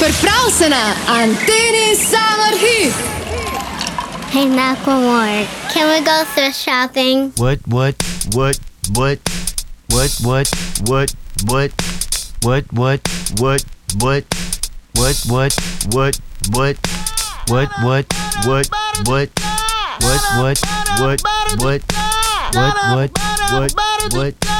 Priprav se na Anteni Summer Hit. Hey, Macklemore, can we go thrift shopping? What? What?